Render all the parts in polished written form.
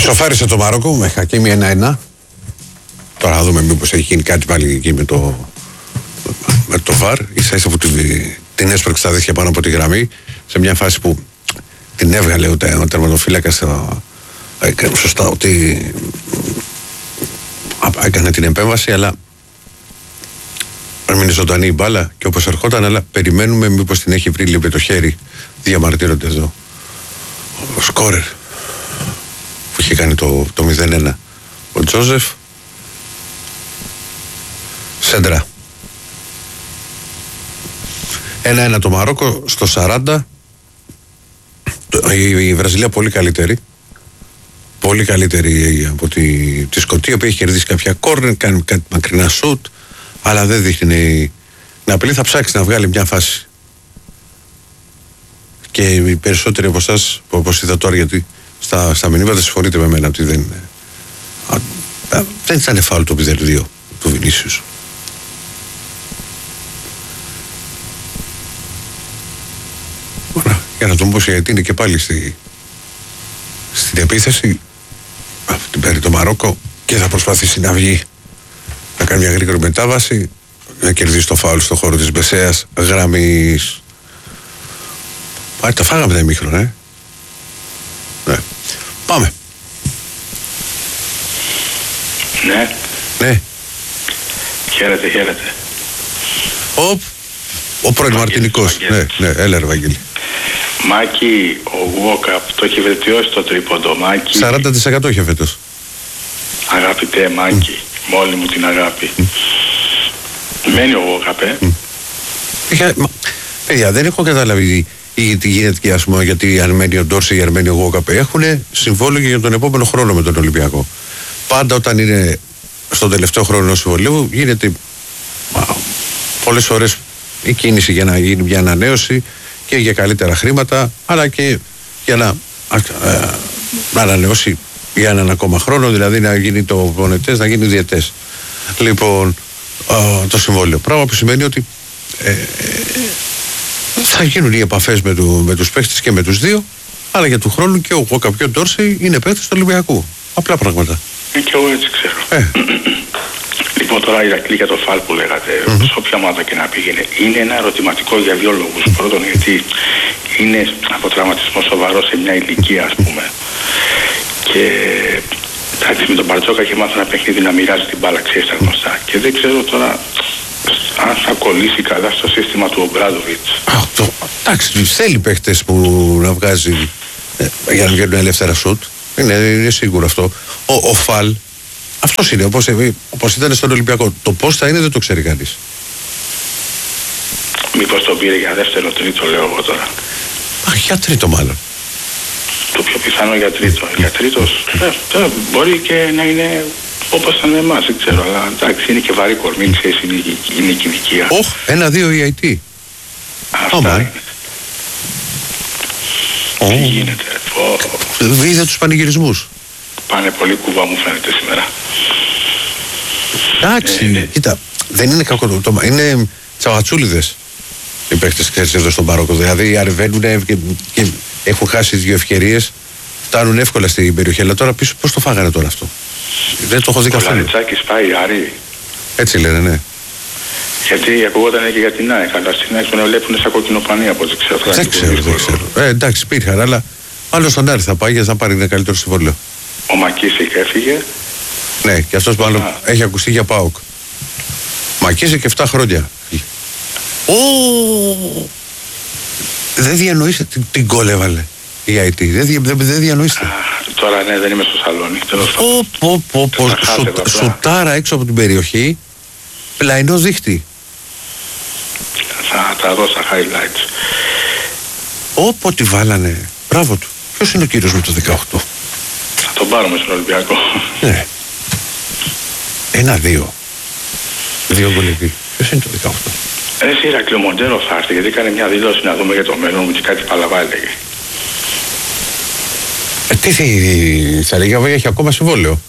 Ισοφάρισε το Μαρόκο με Χακίμι 1-1. Τώρα θα δούμε μήπως έχει γίνει κάτι πάλι εκεί με το VAR. Ίσα-ίσα που την έσπρωξε τα δίχτυα πάνω από τη γραμμή. Σε μια φάση που την έβγαλε ο τερματοφύλακας σωστά ότι έκανε την επέμβαση, αλλά έμεινε ζωντανή η μπάλα και όπως ερχόταν, αλλά περιμένουμε μήπως την έχει βρει λίγο το χέρι. Διαμαρτύρονται εδώ ο σκόρερ που είχε κάνει το 0-1 ο Τζόζεφ. Σέντρα 1-1 το Μαρόκο στο 40. Η Βραζιλία πολύ καλύτερη από τη Σκωτία, που έχει κερδίσει κάποια κόρνερ, κάνει κάτι μακρινά σουτ, αλλά δεν δείχνει να απειλεί. Θα ψάξει να βγάλει μια φάση. Και οι περισσότεροι από εσάς, όπως είδα τώρα, γιατί στα μηνύματα συμφωνείτε με μένα ότι δεν ήταν φάουλ το 0-2 του Βινίσιους. Για να τον πω, γιατί είναι και πάλι στην επίθεση. Την παίρνει το Μαρόκο και θα προσπαθήσει να βγει, να κάνει μια γρήγορη μετάβαση, να κερδίσει το φάουλ στο χώρο της μεσαίας γραμμής. Τα φάγαμε τα ημίχρονα, Ναι. Πάμε. Ναι. Χαίρετε. Ο πρώην Μαρτινικός. Ναι, έλα ρε Βαγγέλη. Μάκη, ο Γουόκαπ το έχει βελτιώσει το τρίποντο, Μάκη. 40% είχε φέτος. Αγαπητέ Μάκη, με όλη μου την αγάπη. Μένει ο Γουόκαπ, Παιδιά, δεν έχω καταλάβει τι γίνεται και ας πούμε, γιατί αν μένει ο Ντόρση ή αν μένει ο Γουόκαπ έχουν συμβόλαιο για τον επόμενο χρόνο με τον Ολυμπιακό. Πάντα όταν είναι στον τελευταίο χρόνο ενός συμβολίου γίνεται πολλές φορές η κίνηση για να γίνει μια ανανέωση και για καλύτερα χρήματα, αλλά και για να ανανεώσει για έναν ακόμα χρόνο, δηλαδή να γίνει το πονετές, να γίνει διετές. Λοιπόν, το συμβόλαιο. Πράγμα που σημαίνει ότι θα γίνουν οι επαφές με τους παίχτες και με τους δύο, αλλά για του χρόνου και ο Γουόκαπ και ο Ντόρση είναι παίχτες του Ολυμπιακού. Απλά πράγματα. Και εγώ έτσι ξέρω. Λοιπόν, τώρα Ηρακλή, για το φάλ που λέγατε, σε όποια ομάδα και να πήγαινε, είναι ένα ερωτηματικό για δύο λόγους. Πρώτον, γιατί είναι από τραυματισμό σοβαρό σε μια ηλικία, ας πούμε. Και εντάξει, με τον Μπαρτζόκα είχε μάθει ένα παιχνίδι να μοιράζει την μπάλα, ξέρεις τα γνωστά. Και δεν ξέρω τώρα αν θα κολλήσει καλά στο σύστημα του Ομπράδοβιτς. Εντάξει, θέλει παίχτες που να βγάζει για να βγαίνουν ελεύθερα σουτ. Είναι σίγουρο αυτό. Ο Φαλ, αυτός είναι, όπως ήταν στον Ολυμπιακό. Το πώς θα είναι δεν το ξέρει κανείς. Μήπως τον πήρε για δεύτερο, τρίτο, λέω εγώ τώρα. Για τρίτο μάλλον. Το πιο πιθανό για τρίτο. Για τρίτος, μπορεί και να είναι όπως ήταν εμάς, δεν ξέρω. Αλλά εντάξει, είναι και βαρύ κορμί, ξέρεις, είναι και ηλικία. 1-2 η IT. Αυτά είναι. Τι γίνεται. Είδα τους πανηγυρισμούς. Πάνε πολύ κουβά, μου φαίνεται σήμερα. Εντάξει, κοίτα, δεν είναι κακό. Είναι τσαβατσούλιδες οι παίκτες, ξέρεις, εδώ στον Μαρόκο. Δηλαδή αρεβαίνουν και έχουν χάσει δύο ευκαιρίες, φτάνουν εύκολα στην περιοχή. Αλλά τώρα πίσω πώς το φάγανε τώρα αυτό? Δεν το έχω δει καθόλου. Ο Λαρετσάκης πάει Άρη. Έτσι λένε, ναι. Γιατί ακούγονταν και για την ΑΕΚ, αλλά στην ΑΕΚ τον βλέπουν σαν κοκκινοπανί από ό,τι ξέρω. Δεν ξέρω. Εντάξει, υπήρχαν, αλλά άλλο στον Άρη θα πάει για να πάρει ένα καλύτερο συμβόλαιο. Ο Μακίσικ έφυγε. Ναι, και αυτός μάλλον έχει ακουστεί για ΠΑΟΚ. Μακίσικ 7 χρόνια. Δεν διανοείστε την γκολ έβαλε η IT. Δεν διανοείστε. Τώρα ναι, δεν είμαι στο σαλόνι. Σουτάρα έξω από την περιοχή. Πλαϊνό δίχτυ. Θα τα δω στα highlights. Όποτε βάλανε. Μπράβο του. Ποιος είναι ο κύριος με το 18? Θα τον πάρουμε στον Ολυμπιακό. Ναι. 1-2. 2 γκολ εκεί. Ποιος είναι το 18? Εσύ Ηρακλή, ο Μοντέρο θα έρθει, γιατί έκανε μια δήλωση να δούμε για το μέλλον μου και κάτι παλαβά έλεγε. Τι θα λέγει, έχει ακόμα συμβόλαιο.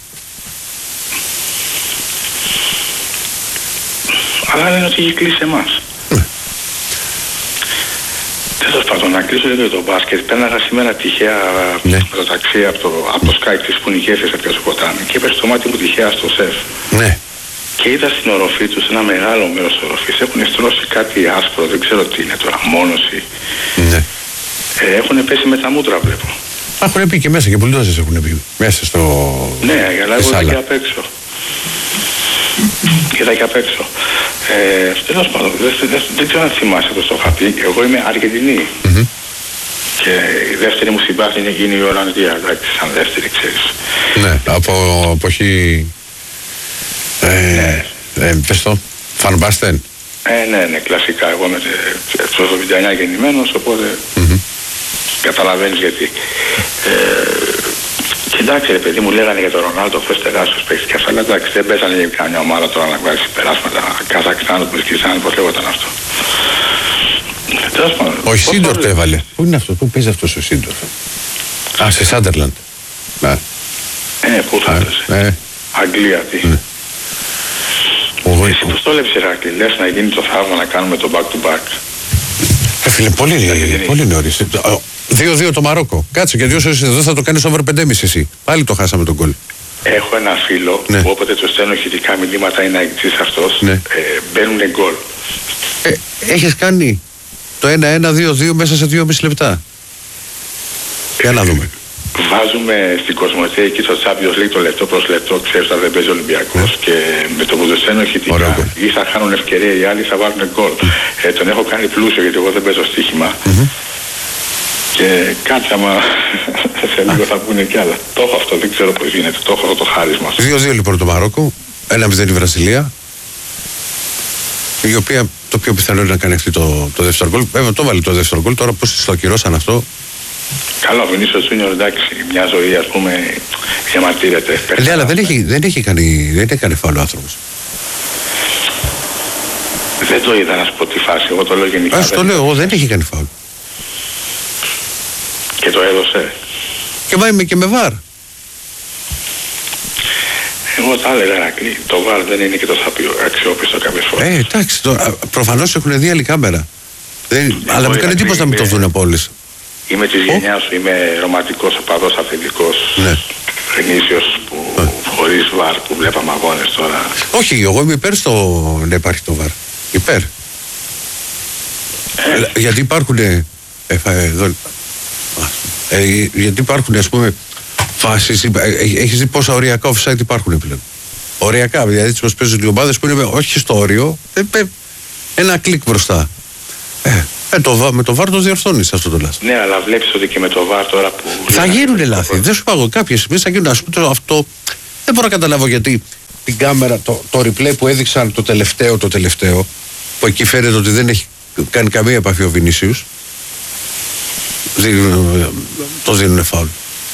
Αλλά λένε ότι έχει κλείσει εμάς. Τέλος πάντων, να κλείσω λίγο το μπάσκετ. Πέρναγα σήμερα τυχαία με το ταξί από το Skype της Πουνικέφης από το ποτάμι και έπεσε το μάτι μου τυχαία στο σεφ. Ναι. Και είδα στην οροφή τους ένα μεγάλο μέρος της οροφής. Έχουν στρώσει κάτι άσπρο, δεν ξέρω τι είναι τώρα, μόνωση. Ναι. Έχουν πέσει με τα μούτρα, βλέπω. Έχουν πει και μέσα και μπουλντόζες έχουν πει. Μέσα στο. Ναι, αλλά εγώ είδα και απ' έξω. Είδα και απ' έξω. Τέλος πάντων, δεν ξέρω αν θυμάσαι το στο είχα πει. Εγώ είμαι Αργεντινή. Και η δεύτερη μου συμπάθεια είναι η Ολλανδία, εντάξει, σαν δεύτερη, ξέρεις. Ναι, από εποχή. Πες το, Φανμπάστεν. Ναι, κλασικά. Εγώ είμαι στο 79 γεννημένος, οπότε καταλαβαίνεις γιατί. Και εντάξει, ρε παιδί μου, λέγανε για τον Ρονάλντο χθες τεράστιος παίκτης και αυτά, αλλά εντάξει, δεν παίζανε για καμιά ομάδα τώρα να βγάλει περάσματα. Καζακστάν, Ουσκιστάν, πώς λέγονταν αυτό. Τέλος πάντων. Ο Σίντορ το έβαλε. Πού είναι αυτό, πού παίζει αυτός ο Σίντορ? Α, σε Σάντερλαντ. Πού θα έπαιζε? Αγγλία, τι. Εσύ πώς το βλέπεις, Ηράκλη, λες να γίνει το θαύμα να κάνουμε το back to back? Φίλε, πολύ νωρίς. 2-2 το Μαρόκο. Κάτσε, γιατί όσο είσαι εδώ θα το κάνεις over 5,5 εσύ. Πάλι το χάσαμε τον γκολ. Έχω ένα φίλο που όποτε του στέλνω ηχητικά μηνύματα είναι αεξής αυτός, μπαίνουνε γκολ. Έχεις κάνει το 1-1-2-2 μέσα σε 2,5 λεπτά. Για να δούμε. Βάζουμε στην Κοσμοτέ εκεί στο Champions League το λεπτό προς λεπτό, ξέρεις ότι δεν παίζει ο Ολυμπιακός και με το που του στέλνω ηχητικά ή θα χάνουν ευκαιρία οι άλλοι θα βάλουν γκολ. Τον έχω κάνει πλούσιο γιατί εγώ δεν παίζω στοίχημα. Και κάτσε άμα σε λίγο θα πούνε κι άλλα. Το έχω αυτό, δεν ξέρω πώς γίνεται, το έχω αυτό το χάρισμα. 2-2 λοιπόν το Μαρόκο, 1-0 η Βραζιλία, η οποία το πιο πιθανό είναι να κάνει αυτή το δεύτερο γκολ. Βέβαια το βάλει το δεύτερο γκολ, τώρα πώς το ακυρώσαν αυτό. Καλά, ο Βινίσιος Τζούνιορ, εντάξει, μια ζωή ας πούμε διαμαρτύρεται. Ναι, αλλά δεν έχει κάνει φάουλ ο άνθρωπος. Δεν το είδα να σου πω τη φάση, εγώ το λέω γενικά. Ας το λέω, εγώ δεν έχει κάνει φάουλ. Και το έδωσε. Και πάει και με βάρ. Εγώ τα έλεγα, Ηρακλή, το βάρ δεν είναι και το αξιόπιστο κάποιες φορές. Εντάξει, προφανώς έχουν δει άλλη κάμερα. Αλλά μου κάνει εντύπωση να μην το δουν από όλες. Είμαι της γενιάς σου, είμαι ρομαντικός οπαδός, αυθεντικός, γνήσιος που χωρίς βάρ που βλέπαμε αγώνες τώρα. Όχι, εγώ είμαι υπέρ να υπάρχει το βάρ. Υπέρ. Γιατί υπάρχουν γιατί υπάρχουν ας πούμε φάσεις, έχεις δει πόσα οριακά offside υπάρχουν πλέον. Οριακά, δηλαδή τις πως παίζουν οι ομάδες που είναι όχι στο όριο, ένα κλικ μπροστά. Με το βάρ το διορθώνεις αυτό το λάθος. Ναι, αλλά βλέπεις ότι και με το βάρ τώρα που. Θα γίνουν λάθη. Δεν σου πάγω κάποιες στιγμές θα γίνουν. Ας πούμε αυτό. Δεν μπορώ να καταλάβω γιατί την κάμερα, το replay που έδειξαν το τελευταίο, που εκεί φαίνεται ότι δεν έχει κάνει καμία επαφή ο Βινίσιους, το δίνουν φάουλ.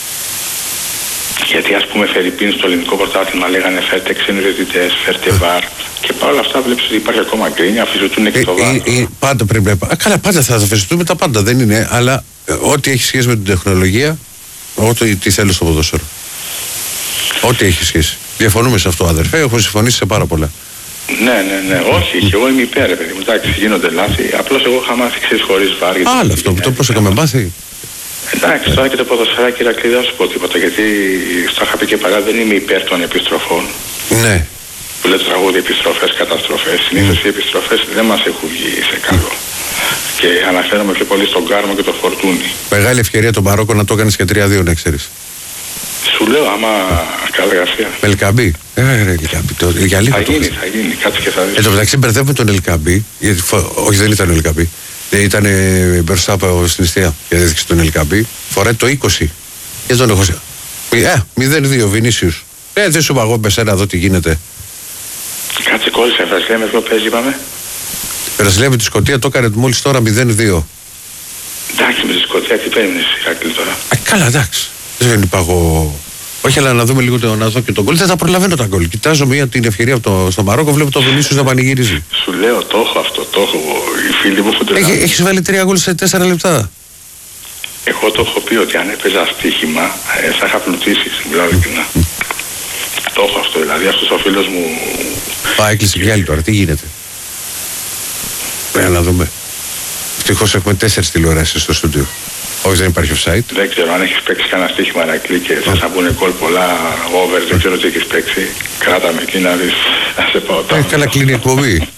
Γιατί ας πούμε Φερρυπίν στο ελληνικό πρωτάθλημα λέγανε φέρτε ξένους διαιτητές, φέρτε βάρ και παρόλα αυτά βλέπεις ότι υπάρχει ακόμα γκρίνια, αφιζητούν και το βάρ. Πάντα πρέπει να. Καλά, πάντα θα αφιζητούμε τα πάντα, δεν είναι, αλλά ό,τι έχει σχέση με την τεχνολογία, ό,τι τι θέλω στο ποδόσφαιρο. Ό,τι έχει σχέση. Διαφωνούμε σε αυτό, αδερφέ, έχω συμφωνήσει σε πάρα πολλά. Ναι, όχι, και εγώ είμαι υπέρ, παιδί μου. Εντάξει, γίνονται λάθη. Απλώς εγώ είχα μάθει ξέρεις χωρίς βάρ. Άλλο αυτό που το πώς έκαμε μάθει. Εντάξει, τώρα και το ποδοσφαιράκι, Ηρακλή, δεν θα σου πω τίποτα, γιατί στο είχα πει και παλιά, δεν είμαι υπέρ των επιστροφών. Ναι. Που λέει το τραγούδι επιστροφές, καταστροφές. Συνήθως οι επιστροφές δεν μας έχουν βγει σε καλό. Και αναφέρομαι πιο πολύ στον Κάρμο και το Φορτούνι. Μεγάλη ευκαιρία το Μαρόκο να το κάνεις και 3-2, να ξέρεις. Σου λέω, άμα καλή γραφεία. Ελκαμπή. Για λίγο. Θα γίνει, κάτσε και θα δεις. Εν τω μεταξύ μπερδεύουμε τον Ελκαμπή, όχι δεν ήταν ο Ελκαμπή. Ήταν μπροστά στην Ιστία και έδειξε τον Ελκαμπή. Φοράει το 20. Και τον έχω. 0-2 Βινίσιους. Δεν σου παγώ με σένα εδώ τι γίνεται. Κάτσε κόλλησε, Βραζιλία με ποιο παίζει είπαμε. Βραζιλία με τη Σκωτία το έκανε μόλις τώρα 0-2. Εντάξει, με τη Σκωτία τι παίρνεις, Ηρακλή τώρα. Καλά, εντάξει. Δεν υπάγω. Όχι, αλλά να δούμε λίγο να δω και τον γκολ. Δεν θα προλαβαίνω τα γκολ. Κοιτάζω την ευκαιρία στο Μαρόκο, βλέπω το Βινίσιους να πανηγυρίζει. Σου λέω, το έχω αυτό, το έχω. Οι φίλοι μου φωτογραφούν. Έχεις βάλει 3 γκολ σε 4 λεπτά. Εγώ το έχω πει ότι αν έπαιζα στοίχημα θα είχα πλουτίσει, μιλάω ειλικρινά. Το έχω αυτό, δηλαδή αυτός ο φίλος μου. Έκλεισε κι άλλη τώρα, τι γίνεται. Να δούμε. Ευτυχώς έχουμε 4 τηλεοράσεις στο στούντιο. Όχι, δεν υπάρχει offside. Δεν ξέρω αν έχεις παίξει κανένα στοίχημα Ηρακλή και θες να πούνε γκολ πολλά over, δεν ξέρω τι έχεις παίξει. Κράτα με εκεί να δεις, να σε πάω τάμπο. Καλά κλείνει η εκπομπή.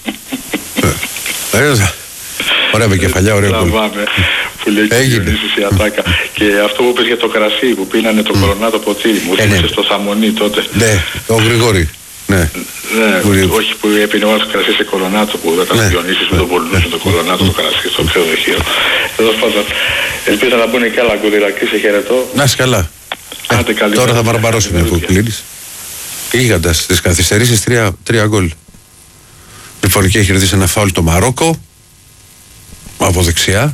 Ωραία με κεφαλιά, ωραία γκολ. Που λέει και Διονύσης η ατάκα. Και αυτό που πες για το κρασί που πίνανε το κορονάτο ποτήρι, μου θύμισε στο Σαμονί τότε. Ναι, ο Γρηγόρη. Ναι, όχι που έπινε όλο το κρασί σε κολονάτο που δεν ήταν Διονύσης που τον πολυνούσε το κολονάτο το κρασί στο ξενοδοχείο. Τέλος πάντων, ελπίζω να μπουν και άλλα γκολ Ηρακλή, σε χαιρετώ. Να είσαι καλά. Τώρα θα παραπαρώσουμε αφού κλείνεις. Γίγαντας στις καθυστερήσεις 3 γκολ. Λοιπόν, και έχει κερδίσει ένα φάουλ το Μαρόκο από δεξιά.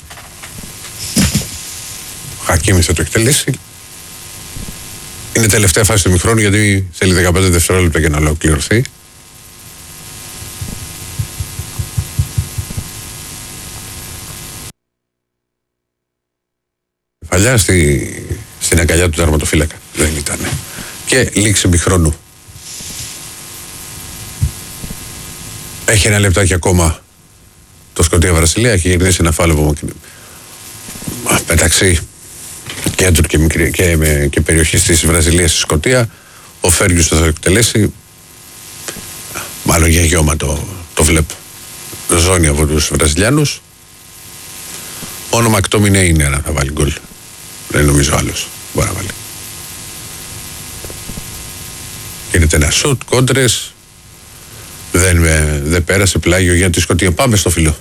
Ο Χακίμι θα το εκτελέσει. Είναι τελευταία φάση του ημιχρόνου γιατί θέλει 15 δευτερόλεπτα για να ολοκληρωθεί. Κεφαλιά στην αγκαλιά του τερματοφύλακα. Δεν ήταν. Και λήξη ημιχρόνου. Έχει ένα λεπτάκι ακόμα το Σκωτία-Βραζιλία. Έχει γυρίσει ένα φάλο μεταξύ κέντρου και περιοχής της Βραζιλίας στη Σκωτία. Ο Φέργιος θα το εκτελέσει. Μάλλον για γιώμα το βλέπω. Ζώνη από τους Βραζιλιάνους. Μόνο Μακτόμινε είναι να θα βάλει γκολ. Δεν νομίζω άλλος μπορεί να βάλει. Γίνεται ένα σουτ, κόντρες. Δεν πέρασε πλάγιο για τη Σκωτία. Πάμε στο φιλό.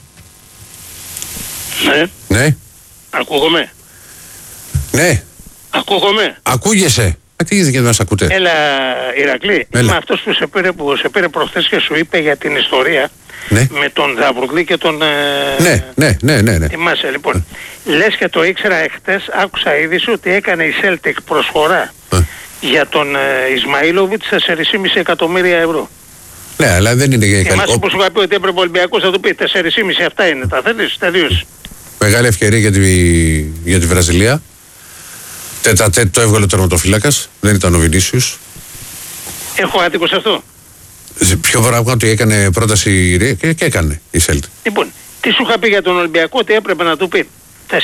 Ναι. Ναι. Ακούγομαι. Ναι. Ακούγομαι. Ακούγεσαι. Τι είδε και δεν μας ακούτε. Έλα Ηρακλή. Έλα. Είμαι αυτός που σε πήρε προχθές και σου είπε για την ιστορία. Ναι. Με τον Δαβρουδλή και τον... Ναι. Θυμάσαι λοιπόν. Λες και το ήξερα εχθές, άκουσα είδηση ότι έκανε η Celtic προσφορά για τον Ισμαήλοβιτς 4,5 εκατομμύρια ευρώ. Ναι, αλλά δεν είναι για Θυμάσαι που σου είχα πει ότι έπρεπε ο Ολυμπιακός να του πει 4,5 αυτά είναι, τα θέλεις, τελείως. Μεγάλη ευκαιρία για τη Βραζιλία. Τέτα-τέτ το έβγαλε ο τερματοφύλακας, δεν ήταν ο Βινίσιους. Έχω άδικο σε αυτό. Πιο πράγματι έκανε πρόταση και έκανε η Σέλτ. Λοιπόν, τι σου είχα πει για τον Ολυμπιακό, ότι έπρεπε να του πει 4,5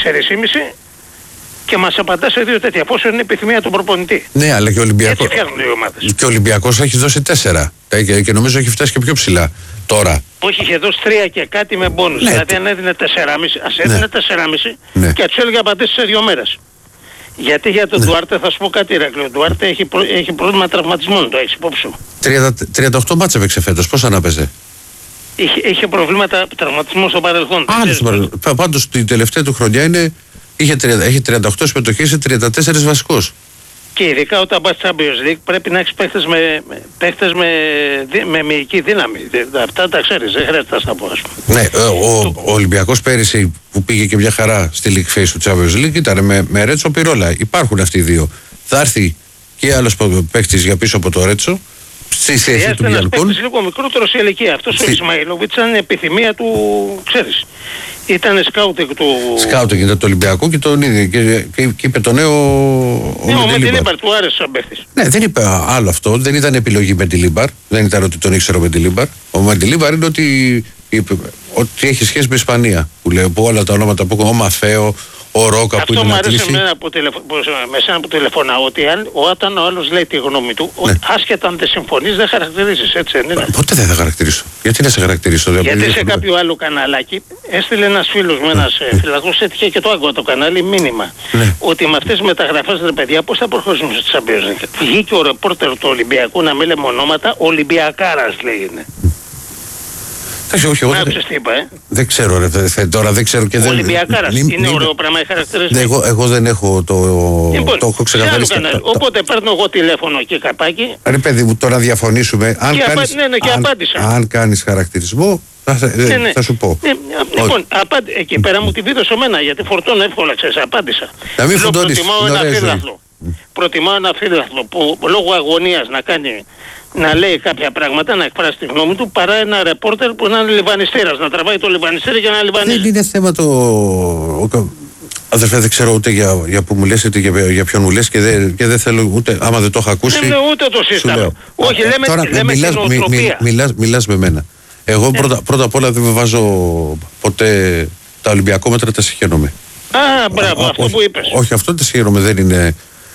και μας απαντά σε 2 τέτοια. Πόσο είναι η επιθυμία του προπονητή. Ναι, αλλά και ο Ολυμπιακός. Έτσι φτιάχνουν οι ομάδες. Και ο Ολυμπιακός έχει δώσει 4. Και νομίζω έχει φτάσει και πιο ψηλά τώρα. Όχι, είχε δώσει 3 και κάτι με μπόνους. Ναι, δηλαδή αν έδινε 4,5, ας έδινε 4,5 ναι. και τους έλεγε απαντήσεις σε 2 μέρες. Γιατί για τον Ντουάρτε θα σου πω κάτι, Ηρακλή. Ο Ντουάρτε έχει πρόβλημα τραυματισμών, το έχεις υπόψη σου. 38 μάτσα έπαιξε φέτος, πώς ανάπαιζε. Είχε προβλήματα τραυματισμού στο παρελθόν. Πάντως την τελευταία του χρονιά έχει 38 συμμετοχές σε 34 βασικός. Και ειδικά όταν πας Champions League πρέπει να έχεις παίχτες με μυϊκή δύναμη. Αυτά τα ξέρεις, δεν χρειάζεται να στα πω, ας πούμε. Ναι, ο Ολυμπιακός πέρυσι που πήγε και μια χαρά στη League Phase του Champions League ήταν με Ρέτσο Πιρόλα. Υπάρχουν αυτοί οι δύο. Θα έρθει και άλλος παίχτης για πίσω από το Ρέτσο. Στη θέση του Γιανκούν. Ένας παίχτης λίγο μικρότερος σε ηλικία. Αυτός ο Ισμαήλοβιτς ήταν επιθυμία του, ξέρεις. Ήταν σκάουτινγκ του... Σκάουτινγκ ήταν του Ολυμπιακού και τον είδε και είπε το νέο ο Μεντιλίμπαρ, του άρεσε σαν παίχτης. Ναι, δεν είπε άλλο αυτό, δεν ήταν επιλογή Μεντιλίμπαρ, δεν ήταν ότι τον ήξερε ο Μεντιλίμπαρ. Ο Μεντιλίμπαρ είναι ότι έχει σχέση με Ισπανία, που όλα τα ονόματα που έχουν, ο Μαφέο, ο Ρόκα που είναι να κλείσει. Αυτό μου αρέσει με εσένα που τηλεφωνάω, ότι όταν ο άλλος λέει τη γνώμη του, ναι. Άσχετα αν δεν συμφωνείς δεν χαρακτηρίζεις, έτσι δεν είναι. Ποτέ δεν θα χαρακτηρίσω. Γιατί να σε χαρακτηρίσω. Γιατί σε κάποιο άλλο καναλάκι έστειλε ένας φίλος με ένας φιλαθός, έτυχε και το άκουγα το κανάλι, μήνυμα. Ναι. Ότι με αυτές τις μεταγραφές, ρε παιδιά, πώς θα προχωρήσουμε στη Champions League. Βγήκε ο ρεπόρτερ του Ολυμπιακού, να μην λέμε ονόματα, Ολυμπιακάρας λέει είναι. Όχι, εγώ δεν ξέρω ρε, τώρα δεν ξέρω και δεν... Ολυμπιακάρας, είναι ωραίο πράγμα η χαρακτηριστική. Εγώ δεν έχω το έχω ξεκαθαρίσει. Οπότε παίρνω εγώ τηλέφωνο και καπάκι. Ρε παιδί μου, τώρα διαφωνήσουμε. Απάντησα. Αν κάνεις χαρακτηρισμό, θα σου πω. Λοιπόν, εκεί πέρα μου τη δίδωσε εμένα, γιατί φορτώνω εύκολα, ξέρεις, απάντησα. Να μην φορτώνεις, προτιμάω ένα φύλαθλο που λόγω αγωνίας να λέει κάποια πράγματα, να εκφράσει τη γνώμη του, παρά ένα ρεπόρτερ που να είναι λιβανιστήρας, να τραβάει το λιβανιστήρι για να λιβανίσει. Δεν είναι θέμα αδερφέ, δεν ξέρω ούτε για που μου λες, ούτε για ποιον μου λες και δεν θέλω ούτε, άμα δεν το έχω ακούσει. Δεν είναι ούτε το σύστημα. Όχι, λέμε την οτροπία. Μιλάς με μένα. Εγώ πρώτα απ' όλα δεν βάζω ποτέ Τα Ολυμπιακόμετρα τα συγχαίρομαι. Μπράβο, αυτό που είπες. Όχι, αυτό τα συγχαίρομαι, δεν είναι.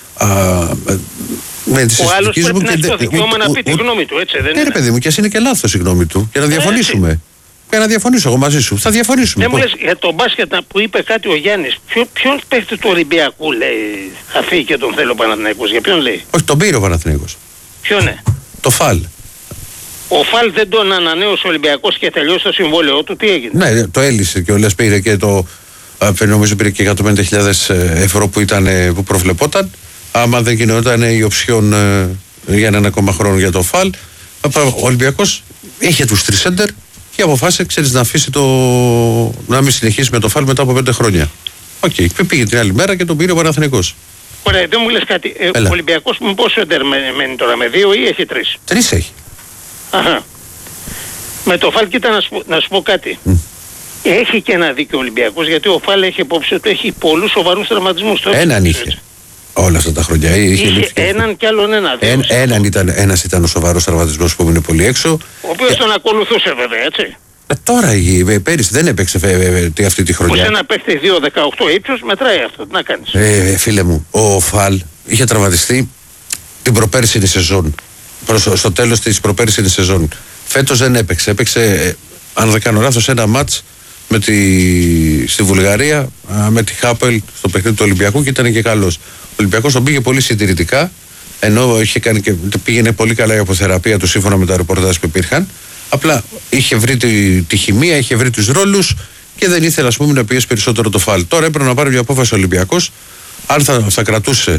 Ο άλλος πρέπει να έχει το δικαίωμα να πει τη γνώμη του, έτσι δεν είναι? Ναι, ρε παιδί μου, και ας είναι και λάθος η γνώμη του. Για να διαφωνήσουμε. Για να διαφωνήσω εγώ μαζί σου. Θα διαφωνήσουμε. Δεν μου λες για τον μπάσκετ που είπε κάτι ο Γιάννης. Ποιον παίχτη του Ολυμπιακού λέει θα φύγει και τον θέλω Παναθηναϊκός? Για ποιον λέει? Όχι, τον πήρε ο Παναθηναϊκός. Ποιον είναι? Το Φαλ. Ο Φαλ δεν τον ανανέωσε ο Ολυμπιακός και τελειώσει το συμβόλαιό του? Τι έγινε? Ναι, το έλυσε και ο Λες πήρε και το. Νομίζω πήρε και 150.000 ευρώ που προβλεπόταν. Άμα δεν γινόταν η οψιόν για έναν ακόμα χρόνο για το Φαλ. Ο Ολυμπιακός είχε τους 3 σέντερ και αποφάσισε, ξέρεις, να μην συνεχίσει με το Φαλ μετά από 5 χρόνια. Οκ, πήγε την άλλη μέρα και τον πήρε ο Παναθηναϊκός. Ωραία, δεν μου λες κάτι. Ο Ολυμπιακός με πόσο σέντερ μένει τώρα, με 2 ή έχει 3? 3 έχει. Αχα. Με το Φαλ, κοίτα να σου πω κάτι. Έχει και ένα δίκιο ο Ολυμπιακός, γιατί ο Φαλ έχει υπόψη ότι έχει πολλούς σοβαρούς τραυματισμούς. Έναν είχε. Όλα αυτά τα χρόνια. Είχε έναν κι άλλον ένα. Ένας ήταν ο σοβαρός τραυματισμός που έμεινε πολύ έξω. Ο οποίος τον ακολουθούσε βέβαια, έτσι. Τώρα πέρυσι δεν έπαιξε αυτή τη χρονιά. Πως ένα παίχτη 2,18 ύψος μετράει αυτό. Τι να κάνεις? Φίλε μου, ο Φαλ είχε τραυματιστεί την προπέρσινη σεζόν. Στο τέλος της προπέρσινης σεζόν. Φέτος δεν έπαιξε. Έπαιξε, αν δεν κάνω λάθος, ένα μάτς στη Βουλγαρία με τη Χάπελ στο παιχνίδι του Ολυμπιακού και ήταν και καλός. Ο Ολυμπιακός τον πήγε πολύ συντηρητικά, ενώ πήγαινε πολύ καλά η αποθεραπεία του σύμφωνα με τα ρεπορτάζ που υπήρχαν. Απλά είχε βρει τη χημεία, είχε βρει τους ρόλους και δεν ήθελε, ας πούμε, να πιέσει περισσότερο το Φαλ. Τώρα έπρεπε να πάρει μια απόφαση ο Ολυμπιακός αν θα κρατούσε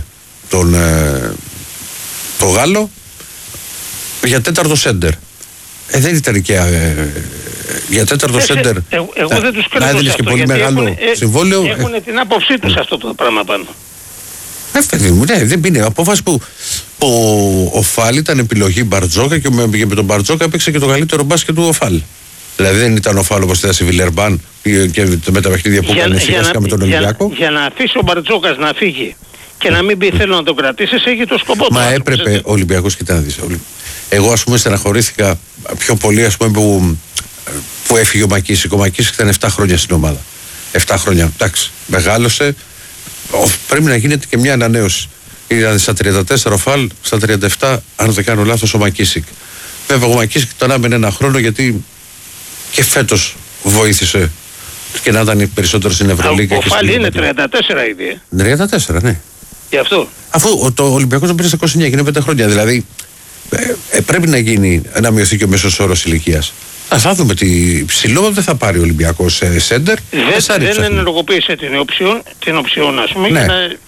το Γάλλο για 4ο σέντερ. Δεν ήταν και για 4ο σέντερ. Εγώ δεν τους κρίνω σε αυτό, πολύ μεγάλο συμβόλαιο. Έχουν την άποψή τους αυτό το πράγμα πάνω. Παιδί μου, ναι, δεν είναι. Απόφαση που ο Φαλ ήταν επιλογή Μπαρτζόκα και με τον Μπαρτζόκα έπαιξε και το καλύτερο μπάσκετ του ο Φαλ. Δηλαδή δεν ήταν ο Φαλ όπως ήταν στη Βιλερμπάν και με τα παιχνίδια που έκανε σιγά με τον Ολυμπιακό. Για να αφήσει ο Μπαρτζόκας να φύγει και να μην πει θέλω να τον κρατήσεις, έχει το σκοπό του. Μα έπρεπε ο Ολυμπιακός, κοιτά να δεις. Εγώ, ας πούμε, στεναχωρήθηκα πιο πολύ, ας πούμε, που έφυγε ο Μακίσικ. Ο Μακίσικ ήταν 7 χρόνια στην ομάδα. 7 χρόνια. Εντάξει, μεγάλωσε. Πρέπει να γίνεται και μια ανανέωση. Ήταν στα 34 ο Φαλ, στα 37, αν δεν κάνω λάθος, ο Μακίσικ. Βέβαια, ο Μακίσικ τον άμενε ένα χρόνο γιατί και φέτος βοήθησε και να ήταν περισσότερο στην Ευρωλίγα. Ο Φαλ είναι 34 ήδη. 34, ναι. Γι' αυτό. Αφού το Ολυμπιακός τον πήρε στα 29 και είναι 5 χρόνια. Δηλαδή πρέπει να γίνει, να μειωθεί και ο μέσος όρος ηλικίας. Θα δούμε τι ψηλό δεν θα πάρει ο Ολυμπιακός σέντερ. Δεν ενεργοποίησε την οψιόν, ας πούμε, ναι. Για να,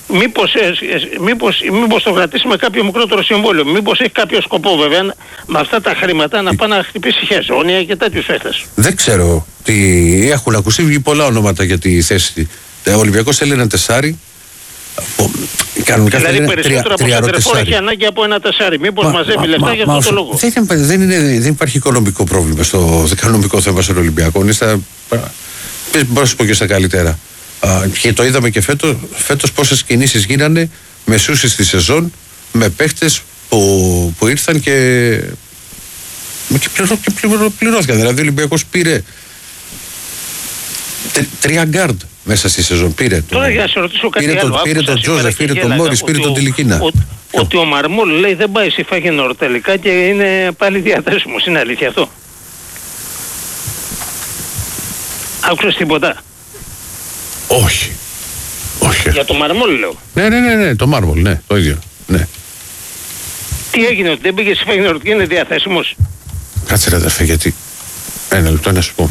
μήπως το κρατήσει με κάποιο μικρότερο συμβόλαιο. Μήπως έχει κάποιο σκοπό βέβαια με αυτά τα χρήματα να πάει να χτυπήσει χεζόνια και τέτοιους παίχτες. Δεν ξέρω. Έχουν ακουστεί πολλά ονόματα για τη θέση. Ο Ολυμπιακός θέλει ένα τεσάρι. Δηλαδή περισσότερο από σεντερφόρ έχει ανάγκη από ένα τεσάρι. Μήπως μαζεύει λεφτά για αυτό το λόγο. Δεν υπάρχει οικονομικό πρόβλημα στο οικονομικό θέμα στον Ολυμπιακό. Μπορώ να σου πω και στα καλύτερα. Και το είδαμε και φέτος πόσες κινήσεις γίνανε μεσούσες στη σεζόν με παίχτες που ήρθαν και πληρώθηκαν. Δηλαδή ο Ολυμπιακός πήρε 3 γκάρντ μέσα στη σεζόν. Τώρα για να σε ρωτήσω κάτι άλλο. Πήρε τον Τζόζεφ, πήρε τον Μόρις, πήρε τον Τιλικίνα. Ότι ο Μαρμόλ λέει δεν πάει στη Φάγενορ τελικά και είναι πάλι διαθέσιμος. Είναι αλήθεια αυτό? Άκουσες τίποτα? Όχι. Για το Μαρμόλ λέω. Ναι, το Μάρμολ, ναι, το ίδιο. Ναι. Τι έγινε, ότι δεν πήγε στη Φάγενορ και είναι διαθέσιμος? Κάτσε ρε αδερφέ, γιατί ένα λεπτό να σου πω.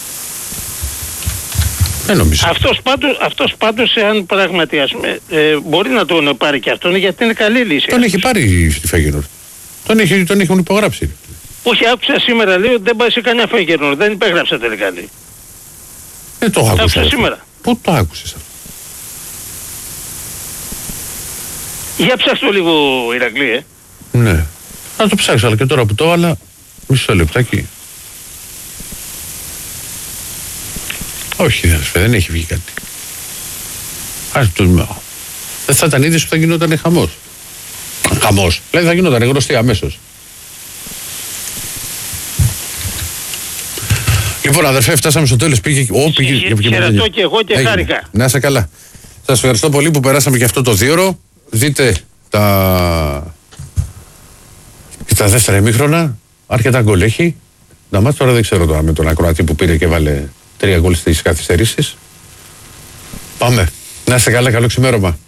Δεν νομίζω. Αυτός πάντως αν πράγματι μπορεί να τον πάρει και αυτόν, γιατί είναι καλή λύση. Τον έχει πάρει στη Φάγενορ. Τον έχουν υπογράψει. Όχι, άκουσα σήμερα λέει ότι δεν πάει σε κανένα Φάγενορ. Δεν υπέγραψε τελικά λέει. Το άκουσα σήμερα. Πού το άκουσες αυτό? Για ψάξτε το λίγο, Ηρακλή, Ναι. Να το ψάξω, αλλά και τώρα που το έβαλα, μισό λεπτάκι. Όχι, δεν έχει βγει κάτι. Δεν θα ήταν είδηση που θα γινόταν χαμός. Χαμός. Δηλαδή θα γινόταν γνωστή αμέσως. Λοιπόν, αδερφέ, φτάσαμε στο τέλος. Χαιρετώ και εγώ και χάρηκα. Να είσαι καλά. Σας ευχαριστώ πολύ που περάσαμε και αυτό το 2ωρο. Δείτε τα δεύτερα ημίχρονα. Αρκετά γκολ έχει. Να μάθω τώρα, δεν ξέρω τώρα με τον ακροατή που πήρε και βάλε 3 γκολ στις καθυστερήσεις. Πάμε. Να είστε καλά, καλό ξημέρωμα.